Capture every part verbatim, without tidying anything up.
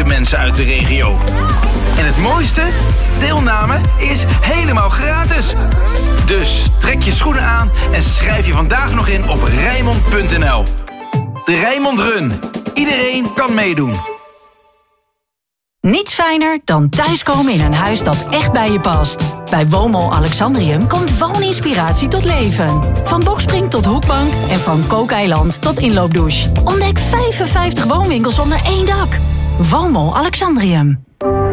leuke mensen uit de regio. En het mooiste? Deelname is helemaal gratis. Dus trek je schoenen aan en schrijf je vandaag nog in op Rijnmond punt n l. De Rijnmond Run. Iedereen kan meedoen. Niets fijner dan thuiskomen in een huis dat echt bij je past. Bij Woonmol Alexandrium komt wooninspiratie tot leven. Van bokspring tot hoekbank en van kookeiland tot inloopdouche. Ontdek vijfenvijftig woonwinkels onder één dak. Woonmol Alexandrium.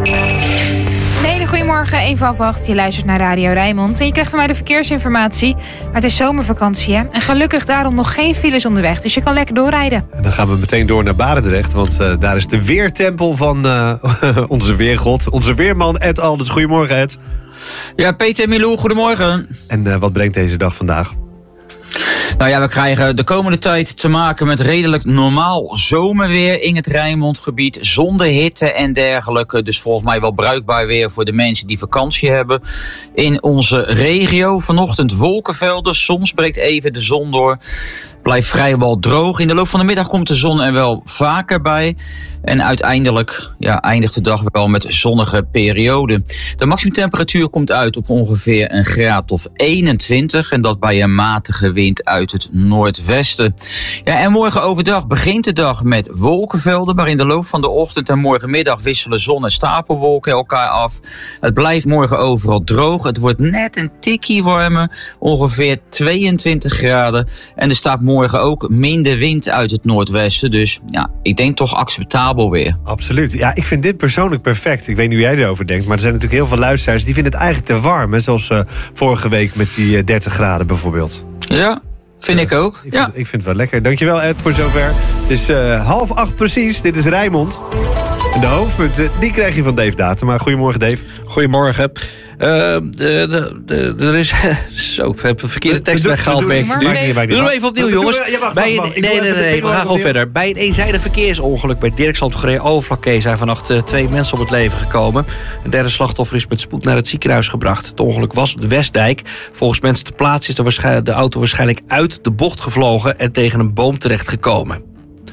Een hele goedemorgen, even half acht. Je luistert naar Radio Rijnmond en je krijgt van mij de verkeersinformatie. Maar het is zomervakantie, hè? En gelukkig daarom nog geen files onderweg, dus je kan lekker doorrijden. En dan gaan we meteen door naar Barendrecht, want uh, daar is de weertempel van uh, onze weergod, onze weerman Ed Alders. Goedemorgen, Ed. Ja, Peter en Milou, goedemorgen. En uh, wat brengt deze dag vandaag? Nou ja, we krijgen de komende tijd te maken met redelijk normaal zomerweer in het Rijnmondgebied. Zonder hitte en dergelijke. Dus volgens mij wel bruikbaar weer voor de mensen die vakantie hebben. In onze regio vanochtend wolkenvelden. Soms breekt even de zon door. Blijft vrijwel droog. In de loop van de middag komt de zon er wel vaker bij. En uiteindelijk ja, eindigt de dag wel met zonnige perioden. De maximumtemperatuur komt uit op ongeveer een graad of eenentwintig. En dat bij een matige wind uit het noordwesten. Ja, en morgen overdag begint de dag met wolkenvelden. Maar in de loop van de ochtend en morgenmiddag wisselen zon en stapelwolken elkaar af. Het blijft morgen overal droog. Het wordt net een tikkie warmer. Ongeveer tweeëntwintig graden. En er staat morgen ook minder wind uit het noordwesten. Dus ja, ik denk toch acceptabel weer. Absoluut. Ja, ik vind dit persoonlijk perfect. Ik weet niet hoe jij erover denkt, maar er zijn natuurlijk heel veel luisteraars die vinden het eigenlijk te warm. Hè? Zoals uh, vorige week met die uh, dertig graden bijvoorbeeld. Ja, vind uh, ik ook. Ik, ja. vind, ik vind het wel lekker. Dankjewel Ed voor zover. Het is uh, half acht precies. Dit is Rijnmond. En de hoofdpunten, die krijg je van Dave Datema. Goedemorgen Dave. Goedemorgen. Uh, de, de, de, er is zo, ik heb de verkeerde tekst weggehaald. Doe hem even opnieuw, jongens. Bij een, nee, nee, nee, nee, we gaan gewoon verder. Bij een eenzijdig verkeersongeluk bij Dirksland op de Overflakkee zijn vannacht uh, twee mensen om het leven gekomen. Een derde slachtoffer is met spoed naar het ziekenhuis gebracht. Het ongeluk was op de Westdijk. Volgens mensen ter plaatse is de, waarschijnlijk, de auto waarschijnlijk uit de bocht gevlogen en tegen een boom terechtgekomen.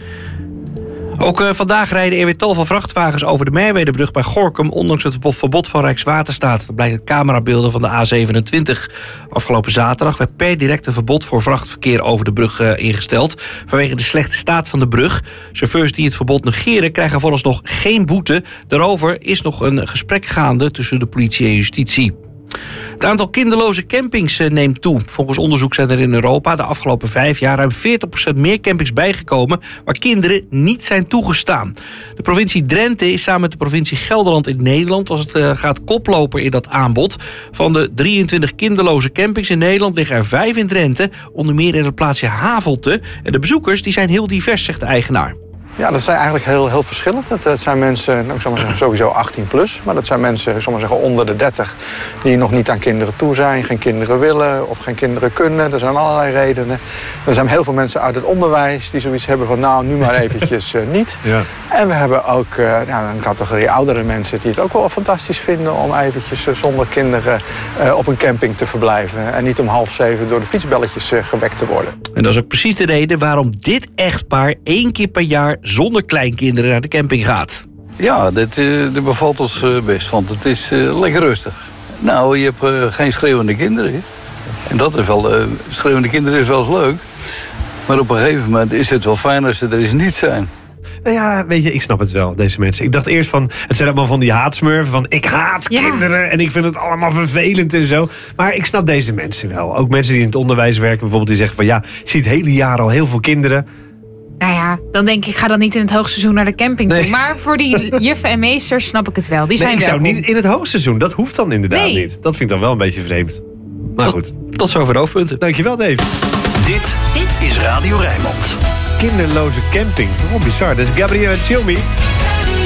Ook uh, vandaag rijden er weer tal van vrachtwagens over de Merwedebrug bij Gorinchem, ondanks het verbod van Rijkswaterstaat. Dat blijkt uit camerabeelden van de A zevenentwintig. Afgelopen zaterdag werd per direct een verbod voor vrachtverkeer over de brug uh, ingesteld, vanwege de slechte staat van de brug. Chauffeurs die het verbod negeren krijgen vooralsnog geen boete. Daarover is nog een gesprek gaande tussen de politie en justitie. Het aantal kinderloze campings neemt toe. Volgens onderzoek zijn er in Europa de afgelopen vijf jaar ruim veertig procent meer campings bijgekomen waar kinderen niet zijn toegestaan. De provincie Drenthe is samen met de provincie Gelderland in Nederland als het gaat koploper in dat aanbod. Van de drieëntwintig kinderloze campings in Nederland liggen er vijf in Drenthe, onder meer in het plaatsje Havelte. En de bezoekers die zijn heel divers, zegt de eigenaar. Ja, dat zijn eigenlijk heel, heel verschillend. Het, het zijn mensen, nou, ik zal maar zeggen, sowieso achttien plus. Maar dat zijn mensen, ik zal maar zeggen, onder de dertig... die nog niet aan kinderen toe zijn, geen kinderen willen of geen kinderen kunnen. Er zijn allerlei redenen. Er zijn heel veel mensen uit het onderwijs die zoiets hebben van, nou, nu maar eventjes uh, niet. Ja. En we hebben ook uh, nou, een categorie oudere mensen die het ook wel fantastisch vinden om eventjes uh, zonder kinderen uh, op een camping te verblijven. En niet om half zeven door de fietsbelletjes uh, gewekt te worden. En dat is ook precies de reden waarom dit echtpaar één keer per jaar zonder kleinkinderen naar de camping gaat. Ja, dit, uh, dit bevalt ons uh, best, want het is uh, lekker rustig. Nou, je hebt uh, geen schreeuwende kinderen. He? En dat is wel, uh, schreeuwende kinderen is wel eens leuk. Maar op een gegeven moment is het wel fijn als ze er eens niet zijn. Nou ja, weet je, ik snap het wel, deze mensen. Ik dacht eerst van, het zijn allemaal van die haatsmurfen van ik haat ja. kinderen en ik vind het allemaal vervelend en zo. Maar ik snap deze mensen wel. Ook mensen die in het onderwijs werken bijvoorbeeld, die zeggen van ja, je ziet het hele jaar al heel veel kinderen. Nou ja, dan denk ik, ik ga dan niet in het hoogseizoen naar de camping toe. Nee. Maar voor die juffen en meesters snap ik het wel. Die nee, zijn ik welkom. zou niet in het hoogseizoen. Dat hoeft dan inderdaad nee. niet. Dat vind ik dan wel een beetje vreemd. Maar tot, goed. Tot zover de hoofdpunten. Dankjewel, Dave. Dit, dit is Radio Rijnmond. Kinderloze camping. Toch wel bizar. Dat is Gabrielle Chilmi.